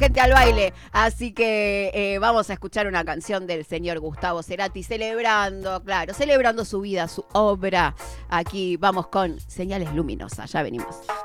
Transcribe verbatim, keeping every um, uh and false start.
gente al baile. Así que eh, vamos a escuchar una canción del señor Gustavo Cerati celebrando, claro, celebrando su vida, su obra. Aquí vamos con Señales Luminosas. Ya venimos.